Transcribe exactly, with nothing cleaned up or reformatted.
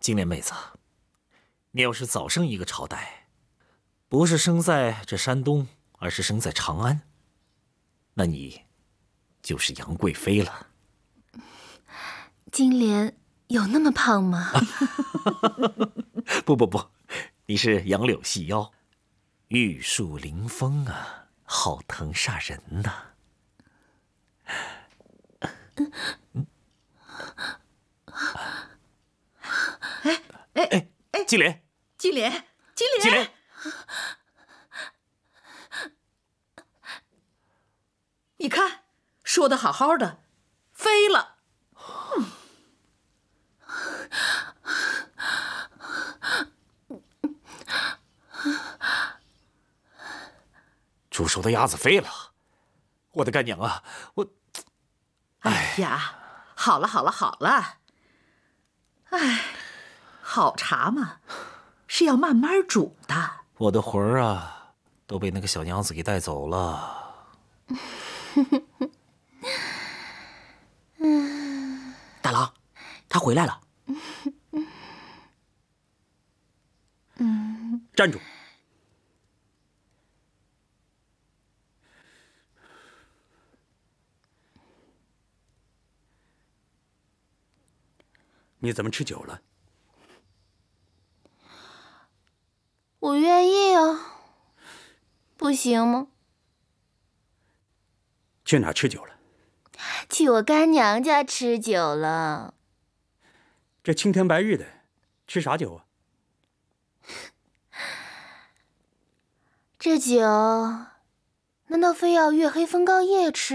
金莲妹子，你要是早生一个朝代，不是生在这山东，而是生在长安，那你就是杨贵妃了。 金莲有那么胖吗？ 不不不，你是杨柳细腰，玉树临风啊，好疼煞人呐。嗯， 哎哎哎哎， 金莲， 金莲，金莲， 金莲， 你看，说的好好的，飞了。嗯煮熟的鸭子飞了，我的干娘啊，我， 哎呀，好了好了好了，哎，好茶嘛，是要慢慢煮的。 我的魂儿啊，都被那个小娘子给带走了。 大郎，他回来了。站住！你怎么吃酒了？ 我愿意啊，不行吗？ 去哪儿吃酒了？ 去我干娘家吃酒了。 这青天白日的，吃啥酒啊？ 这酒，难道非要月黑风高夜吃？